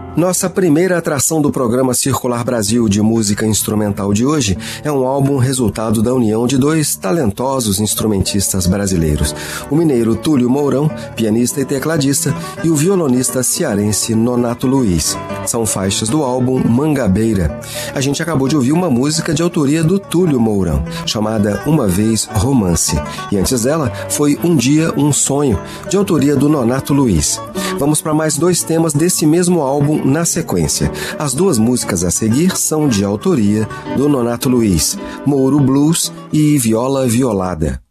Nossa primeira atração do programa Circular Brasil de música instrumental de hoje é um álbum resultado da união de dois talentosos instrumentistas brasileiros, o mineiro Túlio Mourão, pianista e tecladista, e o violonista cearense Nonato Luiz. São faixas do álbum Mangabeira. A gente acabou de ouvir uma música de autoria do Túlio Mourão, chamada Uma Vez Romance, e antes dela foi Um Dia, Um Sonho, de autoria do Nonato Luiz. Vamos para mais dois temas desse mesmo álbum na sequência. As duas músicas a seguir são de autoria do Nonato Luiz, Mouro Blues e Viola Violada.